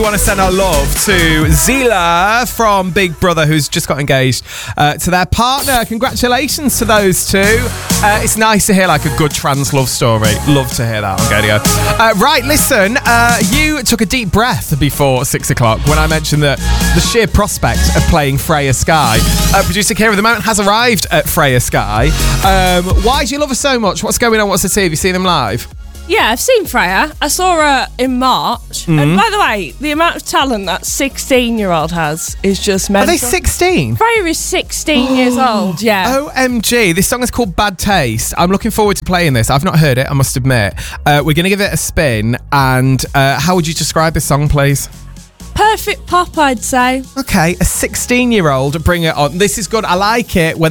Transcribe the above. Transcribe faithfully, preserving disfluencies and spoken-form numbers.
We want to send our love to Zila from Big Brother, who's just got engaged uh, to their partner. Congratulations to those two. Uh, it's nice to hear like a good trans love story. Love to hear that on Gadio. Uh, right, listen, uh, you took a deep breath before six o'clock when I mentioned that the sheer prospect of playing Freya Sky. Uh, producer Kira at the moment has arrived at Freya Sky. Um, why do you love her so much? What's going on? What's the tea? Have you seen them live? Yeah, I've seen Freya. I saw her in March. Mm-hmm. And by the way, the amount of talent that sixteen-year-old has is just mental. Are they sixteen? Freya is sixteen years old, yeah. O M G, this song is called Bad Taste. I'm looking forward to playing this. I've not heard it, I must admit. Uh, we're going to give it a spin. And uh, how would you describe this song, please? Perfect pop, I'd say. Okay, a sixteen-year-old, bring it on. This is good. I like it when